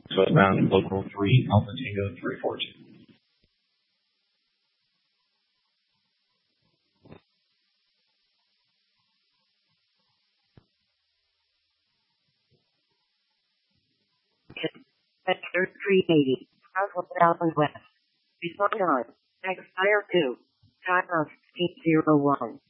Southbound Local 3, Alpha Tango 342. Vector 380, southbound west. Respond on. Expire 2. Time of 8:01.